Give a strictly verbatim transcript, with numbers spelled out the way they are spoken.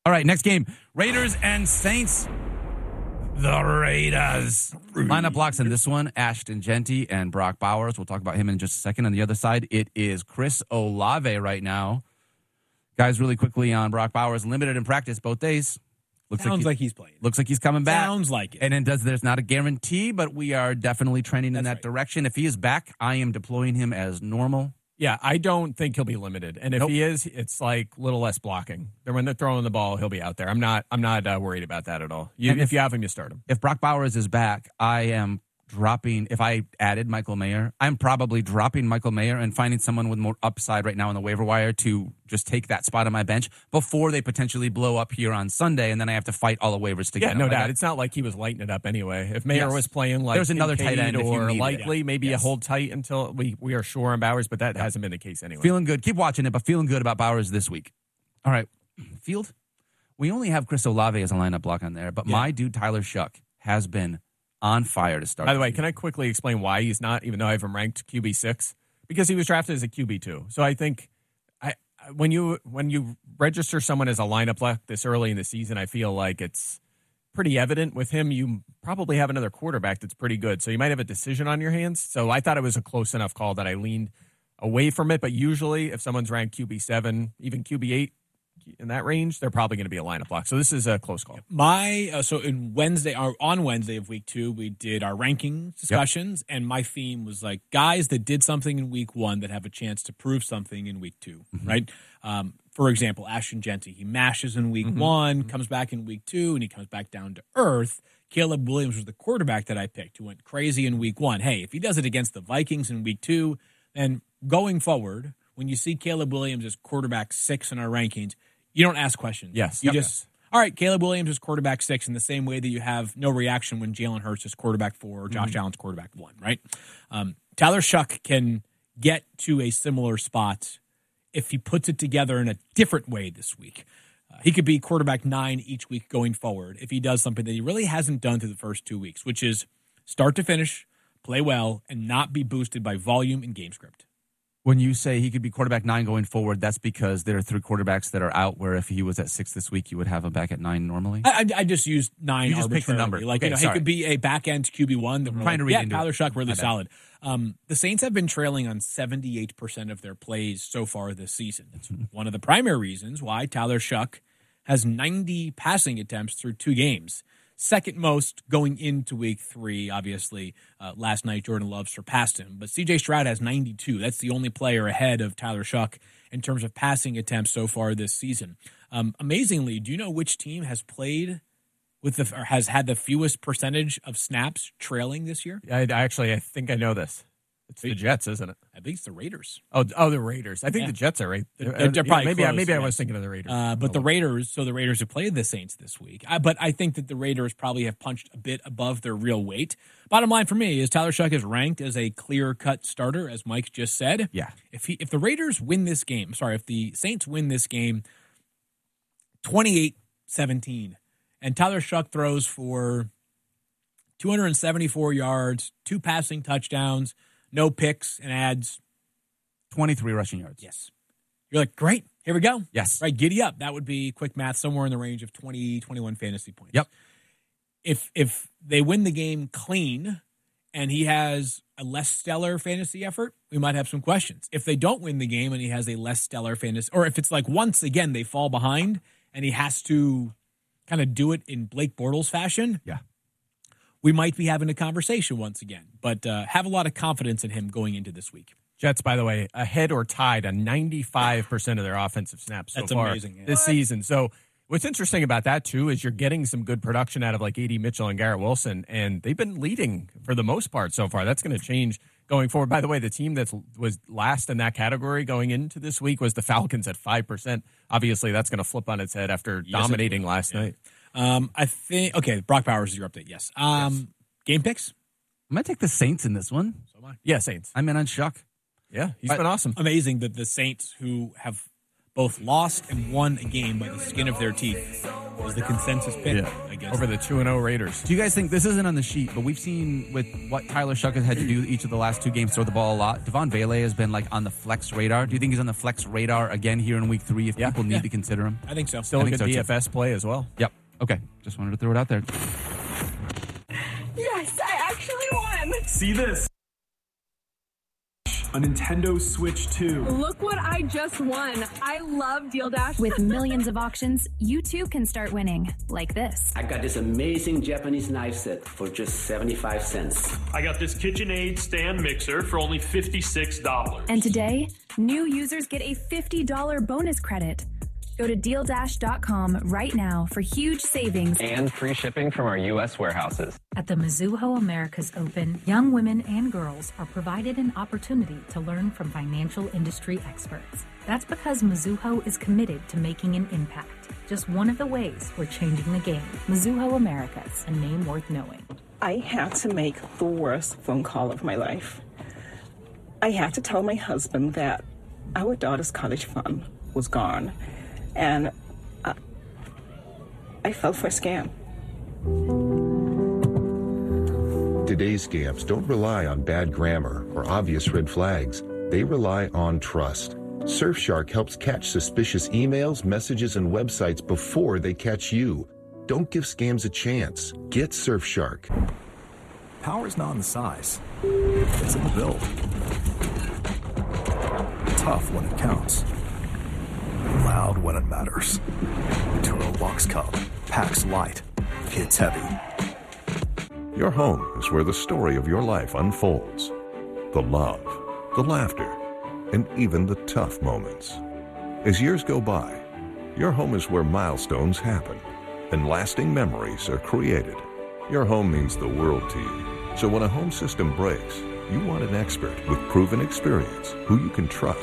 All right, next game. Raiders and Saints. The Raiders. Lineup blocks in this one, Ashton Genty and Brock Bowers. We'll talk about him in just a second. On the other side, it is Chris Olave right now. Guys, really quickly on Brock Bowers, limited in practice both days. Looks Sounds like, he, like he's playing. Looks like he's coming back. Sounds like it. And then does there's not a guarantee, but we are definitely trending in That's that right. direction. If he is back, I am deploying him as normal. Yeah, I don't think he'll be limited, and if Nope. he is, it's like a little less blocking. Then when they're throwing the ball, he'll be out there. I'm not. I'm not uh, worried about that at all. You, And if, if- you have him, you start him. If Brock Bowers is back, I am dropping. If I added Michael Mayer, I'm probably dropping Michael Mayer and finding someone with more upside right now on the waiver wire to just take that spot on my bench before they potentially blow up here on Sunday, and then I have to fight all the waivers to Yeah, get no him. doubt. Like, It's not like he was lighting it up anyway. If Mayer Yes. was playing like There's another tight Kincaid end if you or needed it. likely, maybe Yes. a hold tight until we, we are sure on Bowers, but that hasn't been the case anyway. Feeling good. Keep watching it, but feeling good about Bowers this week. All right, Field. We only have Chris Olave as a lineup block on there, but Yeah. my dude Tyler Shuck has been on fire to start. By the way, can I quickly explain why he's not, even though I have him ranked Q B six? Because he was drafted as a Q B two. So I think I when you when you register someone as a lineup block this early in the season, I feel like it's pretty evident with him. You probably have another quarterback that's pretty good. So you might have a decision on your hands. So I thought it was a close enough call that I leaned away from it. But usually if someone's ranked Q B seven, even Q B eight, in that range, they're probably going to be a lineup block. So this is a close call. My uh, so in Wednesday or on Wednesday of week two, we did our ranking discussions, and my theme was like guys that did something in week one that have a chance to prove something in week two, Mm-hmm. right? Um, for example, Ashton Genty, he mashes in week Mm-hmm. one, comes back in week two, and he comes back down to earth. Caleb Williams was the quarterback that I picked, who went crazy in week one. Hey, if he does it against the Vikings in week two, then going forward, when you see Caleb Williams as quarterback six in our rankings, you don't ask questions. Yes. You Yep. just, all right, Caleb Williams is quarterback six in the same way that you have no reaction when Jalen Hurts is quarterback four or Josh Allen's quarterback one, right? Um, Tyler Shuck can get to a similar spot if he puts it together in a different way this week. Uh, he could be quarterback nine each week going forward if he does something that he really hasn't done through the first two weeks, which is start to finish, play well, and not be boosted by volume and game script. When you say he could be quarterback nine going forward, that's because there are three quarterbacks that are out, where if he was at six this week, you would have him back at nine normally? I, I, I just used nine. You just picked the arbitrarily. number. Like Okay, you know, he sorry. could be a back end Q B one. That we're trying like, to read yeah, into Tyler it. Shuck really My bad. solid. Um, the Saints have been trailing on seventy eight percent of their plays so far this season. It's one of the primary reasons why Tyler Shuck has ninety passing attempts through two games. Second most going into week three. Obviously, uh, last night Jordan Love surpassed him, but C J Stroud has ninety-two. That's the only player ahead of Tyler Shuck in terms of passing attempts so far this season. Um, amazingly, do you know which team has played with the or has had the fewest percentage of snaps trailing this year? I, I actually, I think I know this. It's the Jets, isn't it? I think it's the Raiders. Oh, oh, the Raiders. I think Yeah. the Jets are right. They're- Uh, they're yeah, probably maybe I, close, maybe I yeah. was thinking of the Raiders. Uh, but the Raiders, so the Raiders have played the Saints this week. I, but I think that the Raiders probably have punched a bit above their real weight. Bottom line for me is Tyler Shuck is ranked as a clear-cut starter, as Mike just said. Yeah. If he, if the Raiders win this game, sorry, if the Saints win this game twenty-eight seventeen, and Tyler Shuck throws for two hundred seventy-four yards, two passing touchdowns, no picks, and adds, twenty-three rushing yards. yes. You're like, great, here we go. Yes. Right, giddy up. That would be quick math, somewhere in the range of twenty, twenty-one fantasy points. Yep. If if they win the game clean and he has a less stellar fantasy effort, we might have some questions. If they don't win the game and he has a less stellar fantasy, or if it's like once again they fall behind and he has to kind of do it in Blake Bortles fashion, Yeah. we might be having a conversation once again. But uh, have a lot of confidence in him going into this week. Jets, by the way, ahead or tied on ninety-five percent of their offensive snaps so That's far amazing, yeah. this What? season. So what's interesting about that, too, is you're getting some good production out of like A D Mitchell and Garrett Wilson, and they've been leading for the most part so far. That's going to change going forward. By the way, the team that was last in that category going into this week was the Falcons at five percent. Obviously, that's going to flip on its head after Yes, it dominating will. last Yeah. night. Um, I think, okay, Brock Bowers is your update, yes. Um, Yes. Game picks? I'm going to take the Saints in this one. So am I. Yeah, Saints. I'm in on Shuck. Yeah, he's But- been awesome. Amazing that the Saints, who have both lost and won a game by the skin of their teeth. Was the consensus pick, Yeah. I guess. Over the two and oh Raiders. Do you guys think this isn't on the sheet, but we've seen with what Tyler Shuck has had to do each of the last two games, throw the ball a lot. Devon Vele has been like on the flex radar. Do you think he's on the flex radar again here in week three if Yeah. people need Yeah. to consider him? I think so. Still I a think good so, too. D F S play as well. Yep. Okay. Just wanted to throw it out there. Yes, I actually won. See this? A Nintendo Switch two. Look what I just won. I love Deal Dash. With millions of auctions, you too can start winning, like this. I got this amazing Japanese knife set for just seventy-five cents. I got this KitchenAid stand mixer for only fifty-six dollars. And today, new users get a fifty dollars bonus credit. Go to deal dash dot com right now for huge savings and free shipping from our U S warehouses. At the Mizuho Americas Open, young women and girls are provided an opportunity to learn from financial industry experts. That's because Mizuho is committed to making an impact. Just one of the ways we're changing the game. Mizuho Americas, a name worth knowing. I had to make the worst phone call of my life. I had to tell my husband that our daughter's college fund was gone. And uh, I fell for a scam. Today's scams don't rely on bad grammar or obvious red flags. They rely on trust. Surfshark helps catch suspicious emails, messages, and websites before they catch you. Don't give scams a chance. Get Surfshark. Power's not in the size. It's in the build. Tough when it counts. Loud when it matters. Turo Box Cub. Packs light. Hits heavy. Your home is where the story of your life unfolds. The love, the laughter, and even the tough moments. As years go by, your home is where milestones happen and lasting memories are created. Your home means the world to you. So when a home system breaks, you want an expert with proven experience who you can trust.